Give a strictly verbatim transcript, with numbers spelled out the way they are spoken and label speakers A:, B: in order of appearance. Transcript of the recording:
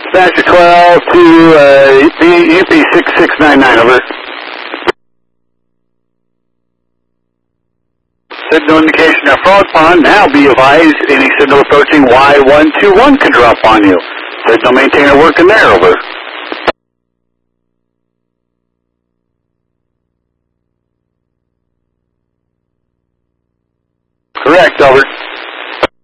A: Dispatcher twelve to uh, U P six six nine nine, over. Signal indication of frog pond. Now be advised, any signal approaching Y one two one could drop on you. Signal maintainer working there, over. Correct, over.